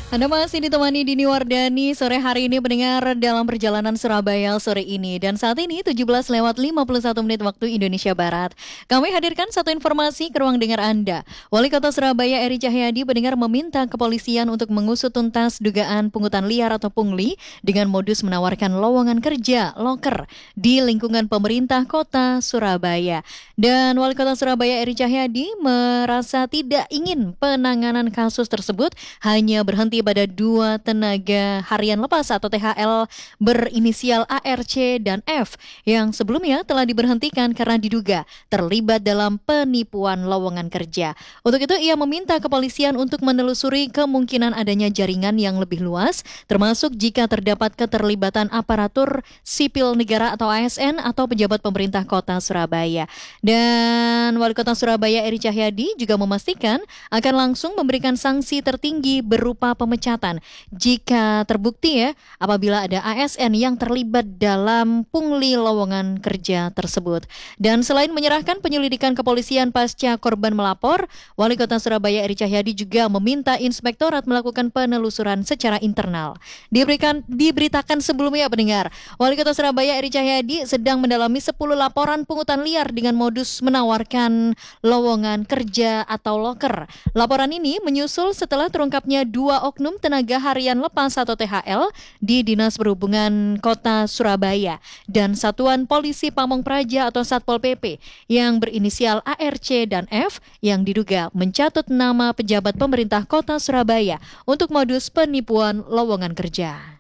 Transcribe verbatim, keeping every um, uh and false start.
Anda masih ditemani Dini Wardani sore hari ini pendengar dalam perjalanan Surabaya sore ini. Dan saat ini tujuh belas lewat lima puluh satu menit waktu Indonesia Barat. Kami hadirkan satu informasi ke ruang dengar Anda. Wali Kota Surabaya Eri Cahyadi pendengar meminta kepolisian untuk mengusut tuntas dugaan pungutan liar atau pungli dengan modus menawarkan lowongan kerja loker di lingkungan pemerintah Kota Surabaya. Dan Wali Kota Surabaya Eri Cahyadi merasa tidak ingin penanganan kasus tersebut hanya berhenti pada dua tenaga harian lepas atau T H L berinisial A R C dan F yang sebelumnya telah diberhentikan karena diduga terlibat dalam penipuan lowongan kerja. Untuk itu ia meminta kepolisian untuk menelusuri kemungkinan adanya jaringan yang lebih luas, termasuk jika terdapat keterlibatan aparatur sipil negara atau A S N atau pejabat pemerintah Kota Surabaya. Dan Wali Kota Surabaya Eri Cahyadi juga memastikan akan langsung memberikan sanksi tertinggi berupa pemecatan jika terbukti ya apabila ada A S N yang terlibat dalam pungli lowongan kerja tersebut. Dan selain menyerahkan penyelidikan kepolisian pasca korban melapor, Wali Kota Surabaya Eri Cahyadi juga meminta inspektorat melakukan penelusuran secara internal. Diberikan diberitakan sebelumnya pendengar, Wali Kota Surabaya Eri Cahyadi sedang mendalami sepuluh laporan pungutan liar dengan modus menawarkan lowongan kerja atau loker. Laporan ini menyusul setelah terungkapnya dua oknum tenaga harian lepas atau T H L di Dinas Perhubungan Kota Surabaya dan Satuan Polisi Pamong Praja atau Satpol P P yang berinisial A R C dan F yang diduga mencatut nama pejabat pemerintah Kota Surabaya untuk modus penipuan lowongan kerja.